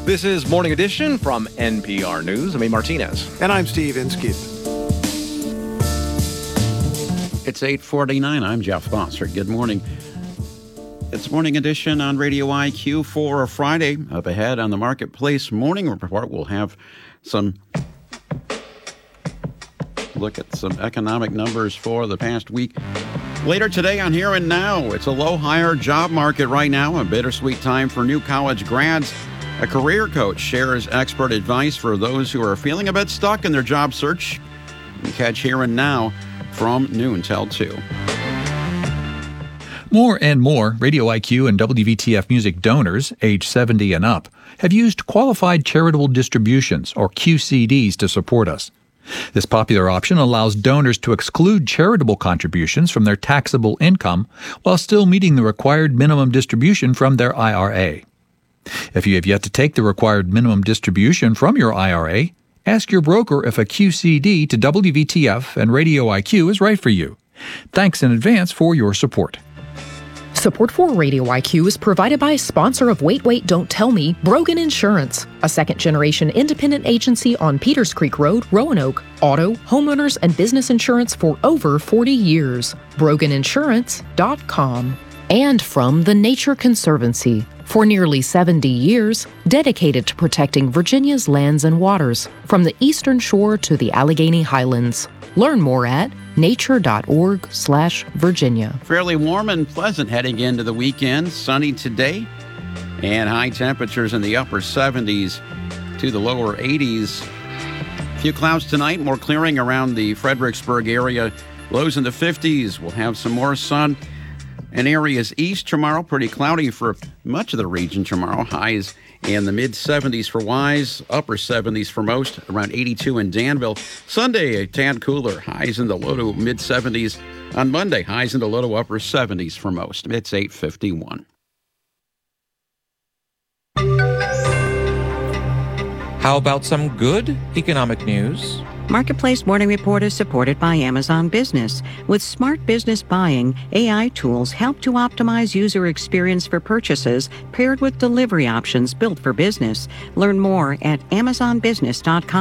This is Morning Edition from NPR News. I'm A. Martinez. And I'm Steve Inskeep. It's 8:49. I'm Jeff Foster. Good morning. It's Morning Edition on Radio IQ for a Friday. Up ahead on the Marketplace Morning Report, we'll have some look at some economic numbers for the past week. Later today on Here and Now, it's a low hire job market right now, a bittersweet time for new college grads. A career coach shares expert advice for those who are feeling a bit stuck in their job search. You can catch Here and Now from noon till 2. More and more Radio IQ and WVTF Music donors, age 70 and up, have used Qualified Charitable Distributions, or QCDs, to support us. This popular option allows donors to exclude charitable contributions from their taxable income while still meeting the required minimum distribution from their IRA. If you have yet to take the required minimum distribution from your IRA, ask your broker if a QCD to WVTF and Radio IQ is right for you. Thanks in advance for your support. Support for Radio IQ is provided by a sponsor of Wait, Wait, Don't Tell Me, Brogan Insurance, a second-generation independent agency on Peters Creek Road, Roanoke. Auto, homeowners, and business insurance for over 40 years. BroganInsurance.com. And from the Nature Conservancy, for nearly 70 years, dedicated to protecting Virginia's lands and waters, from the Eastern Shore to the Allegheny Highlands. Learn more at nature.org/Virginia. Fairly warm and pleasant heading into the weekend. Sunny today, and high temperatures in the upper 70s to the lower 80s. A few clouds tonight, more clearing around the Fredericksburg area. Lows in the 50s. We'll have some more sun in areas east tomorrow. Pretty cloudy for much of the region tomorrow. Highs in the mid-70s for Wise, upper 70s for most, around 82 in Danville. Sunday, a tad cooler. Highs in the low to mid-70s. On Monday, highs in the low to upper 70s for most. It's 8:51. How about some good economic news? Marketplace Morning Report is supported by Amazon Business. With smart business buying, AI tools help to optimize user experience for purchases paired with delivery options built for business. Learn more at amazonbusiness.com.